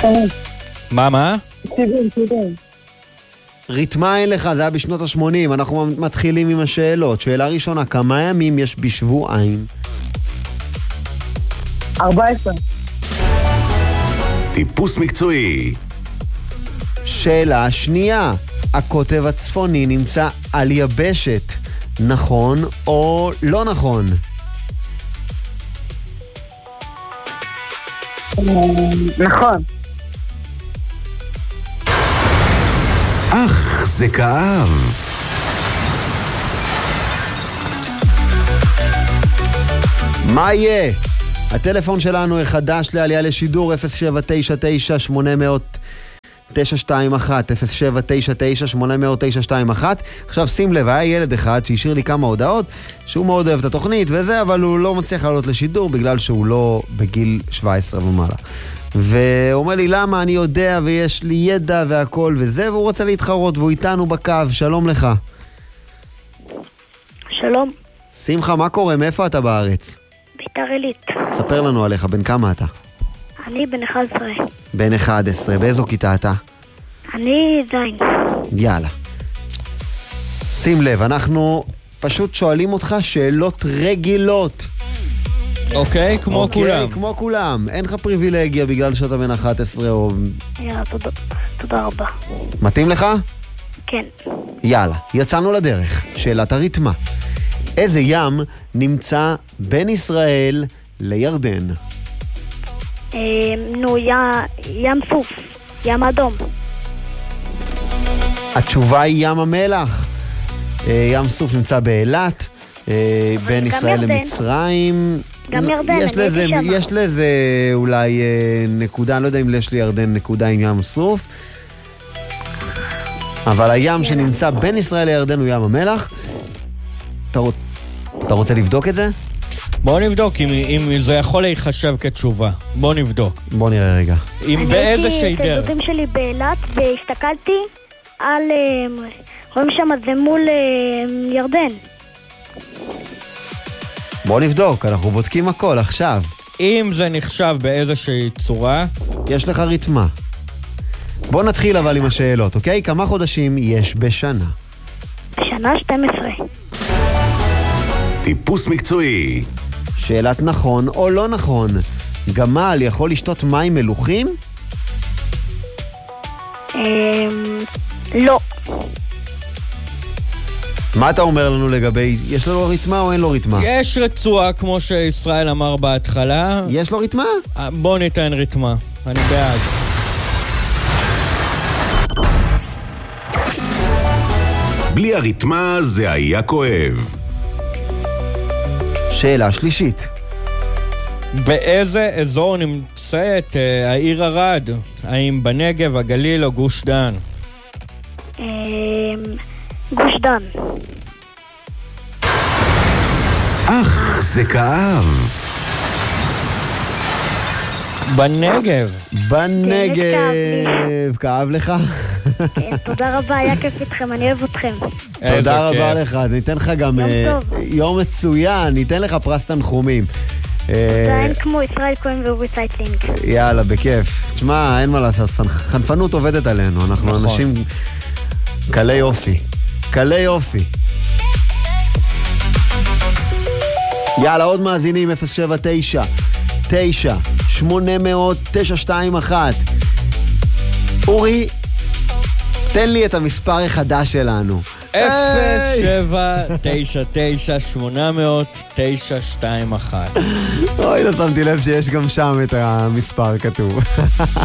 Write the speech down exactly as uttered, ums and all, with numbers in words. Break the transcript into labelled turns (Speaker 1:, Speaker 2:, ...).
Speaker 1: מה, מה?
Speaker 2: שבעים, שבעים.
Speaker 3: ריתמה אין לך, זה היה בשנות ה-שמונים. אנחנו מתחילים עם השאלות. שאלה ראשונה, כמה ימים יש בשבועיים?
Speaker 2: ארבע עשרה.
Speaker 4: טיפוס מקצועי.
Speaker 3: שאלה שנייה, הקוטב הצפוני נמצא על יבשת, נכון או לא נכון?
Speaker 2: נכון.
Speaker 4: אך, זה כאב.
Speaker 3: מה יהיה? הטלפון שלנו החדש לעלייה לשידור אפס שבע תשע תשע שמונה אפס אפס תשע שתיים אחת אפס שבע תשע תשע שמונה אפס אפס תשע שתיים אחת. עכשיו שים לב, היה ילד אחד שהשאיר לי כמה הודעות שהוא מאוד אוהב את התוכנית וזה, אבל הוא לא מצליח לעלות לשידור בגלל שהוא לא בגיל שבע עשרה ומעלה. והוא אומר לי למה, אני יודע ויש לי ידע והכל וזה, והוא רוצה להתחרות והוא איתנו בקו. שלום לך.
Speaker 5: שלום.
Speaker 3: שמחה, מה קורה? מאיפה אתה בארץ?
Speaker 5: ביתר עילית.
Speaker 3: ספר לנו עליך, בן כמה אתה?
Speaker 5: אני בן אחת עשרה.
Speaker 3: בן אחת עשרה, באיזו כיתה אתה?
Speaker 5: אני זין.
Speaker 3: יאללה. שים לב, אנחנו פשוט שואלים אותך שאלות רגילות.
Speaker 1: אוקיי, כמו
Speaker 3: אוקיי,
Speaker 1: כולם.
Speaker 3: כמו כולם. אין לך פריבילגיה בגלל שאתה בן אחת עשרה או...
Speaker 5: יאללה, תודה, תודה רבה.
Speaker 3: מתאים לך?
Speaker 5: כן.
Speaker 3: יאללה, יצאנו לדרך. שאלת הריתמה. איזה ים נמצא בין ישראל לירדן?
Speaker 5: אה, נו, י... ים סוף. ים אדום.
Speaker 3: התשובה היא ים המלח. אה, ים סוף נמצא באילת, אה, בין ישראל
Speaker 5: ירדן.
Speaker 3: למצרים.
Speaker 5: גם ירדן,
Speaker 3: יש
Speaker 5: אני
Speaker 3: לזה,
Speaker 5: הייתי שמה.
Speaker 3: יש לזה אולי אה, נקודה, אני לא יודע אם יש לירדן נקודה עם ים סוף, אבל הים שנמצא בין ישראל לירדן הוא ים המלח. אתה, רוצ... אתה רוצה לבדוק את זה?
Speaker 1: בוא נבדוק אם, אם זה יכול להיחשב כתשובה. בוא נבדוק.
Speaker 3: בוא נראה רגע.
Speaker 1: אם באיזה
Speaker 5: אני הייתי
Speaker 1: שידר.
Speaker 5: את הדודים שלי באילת והסתכלתי על... אה, רואים שם זה מול אה, ירדן.
Speaker 3: בוא נבדוק, אנחנו בודקים הכל עכשיו.
Speaker 1: אם זה נחשב באיזושהי צורה,
Speaker 3: יש לך ריתמה. בוא נתחיל אבל עם השאלות, אוקיי? כמה חודשים יש בשנה?
Speaker 5: בשנה שתים עשרה.
Speaker 4: טיפוס מקצועי.
Speaker 3: שאלת נכון או לא נכון. גמל יכול לשתות מים מלוחים?
Speaker 5: אה, לא.
Speaker 3: מה אתה אומר לנו לגבי... יש לו ריתמה או אין לו ריתמה?
Speaker 1: יש רצועה כמו שישראל אמר בהתחלה.
Speaker 3: יש לו ריתמה?
Speaker 1: בוא ניתן ריתמה. אני בעד.
Speaker 4: בלי הריתמה זה היה כואב.
Speaker 3: שאלה שלישית.
Speaker 1: באיזה אזור נמצאת אה, העיר ערד? האם בנגב, הגליל או גוש דן?
Speaker 5: אה, גוש דן.
Speaker 4: אך, זה כאב.
Speaker 1: בנגב.
Speaker 3: בנגב. כאב לך?
Speaker 5: כן, תודה רבה, היה כיף איתכם, אני אוהב אתכם.
Speaker 3: תודה רבה לך, ניתן לך גם
Speaker 5: יום
Speaker 3: אה,
Speaker 5: טוב.
Speaker 3: יום מצוין, ניתן לך פרס תנחומים. אה,
Speaker 5: זה אין כמו ישראל כהן ואורי צייטלינג.
Speaker 3: יאללה, בכיף. תשמע, אין מה לעשות, חנפנות עובדת עלינו, אנחנו
Speaker 1: נכון.
Speaker 3: אנשים קלי יופי. קלי יופי. יאללה, עוד מאזינים, אפס שבע תשע תשע שמונה אפס אפס תשע שתיים אחת. אורי, תן לי את המספר החדש שלנו.
Speaker 1: אפס שבע תשע תשע שמונה אפס אפס תשע שתיים אחת.
Speaker 3: אוי, לא שמתי לב שיש גם שם את המספר כתוב.